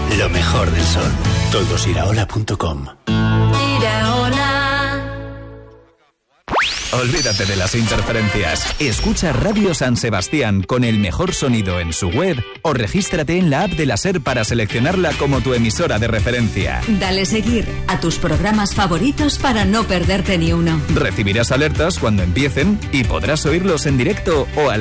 Lo mejor del sol. Todosiraola.com. Olvídate de las interferencias. Escucha Radio San Sebastián con el mejor sonido en su web o regístrate en la app de la SER para seleccionarla como tu emisora de referencia. Dale seguir a tus programas favoritos para no perderte ni uno. Recibirás alertas cuando empiecen y podrás oírlos en directo o a